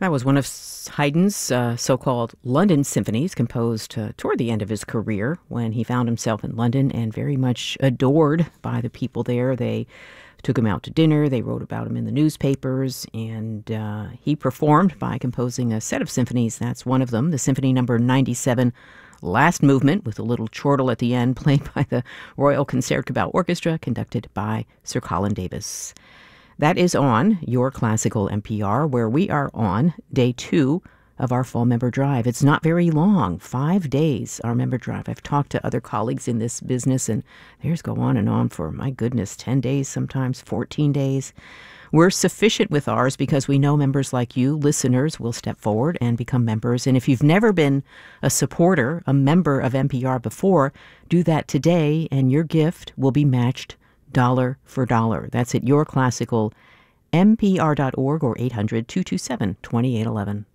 That was one of Haydn's so-called London symphonies, composed toward the end of his career when he found himself in London and very much adored by the people there. They took him out to dinner, they wrote about him in the newspapers, and he performed by composing a set of symphonies. That's one of them, the Symphony Number 97, Last Movement, with a little chortle at the end, played by the Royal Concertgebouw Orchestra, conducted by Sir Colin Davis. That is on Your Classical NPR, where we are on day 2 of our fall member drive. It's not very long, 5 days, our member drive. I've talked to other colleagues in this business, and theirs go on and on for, my goodness, 10 days, sometimes 14 days. We're sufficient with ours because we know members like you, listeners, will step forward and become members. And if you've never been a supporter, a member of NPR before, do that today, and your gift will be matched dollar for dollar. That's at yourclassicalnpr.org or 800-227-2811.